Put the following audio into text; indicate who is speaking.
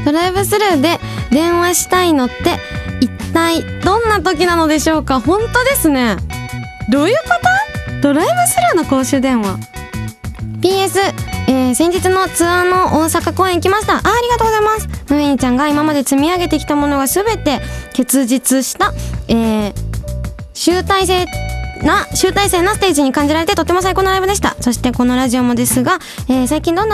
Speaker 1: ドライブスルーで電話したいのって一体どんな時なのでしょうか。本当ですね。どういうこと？ドライブスルーの公衆電話。 PS、先日のツアーの大阪公演行きました。ありがとうございます。ムミンちゃんが今まで積み上げてきたものが全て結実した、集大成なステージに感じられてとても最高のライブでした。そしてこのラジオもですが、最近どんな